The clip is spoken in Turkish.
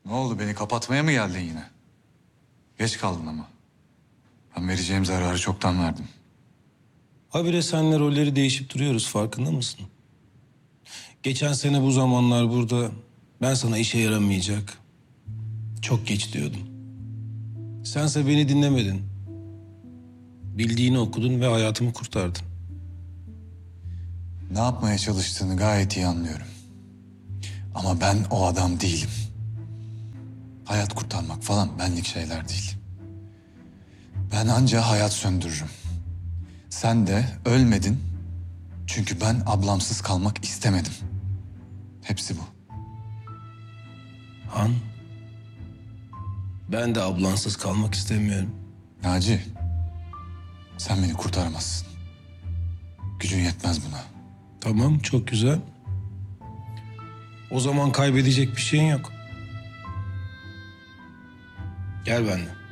Ne oldu, beni kapatmaya mı geldin yine? Geç kaldın ama. Ben vereceğim zararı çoktan verdim. Habire senle rolleri değişip duruyoruz, farkında mısın? Geçen sene bu zamanlar burada ben sana işe yaramayacak, çok geç diyordum. Sense beni dinlemedin. Bildiğini okudun ve hayatımı kurtardın. Ne yapmaya çalıştığını gayet iyi anlıyorum. Ama ben o adam değilim. Hayat kurtarmak falan benlik şeyler değil. Ben anca hayat söndürürüm. Sen de ölmedin. Çünkü ben ablamsız kalmak istemedim. Hepsi bu. Han, ben de ablansız kalmak istemiyorum. Naci, sen beni kurtaramazsın. Gücün yetmez buna. Tamam, çok güzel. O zaman kaybedecek bir şeyin yok. Gel benimle.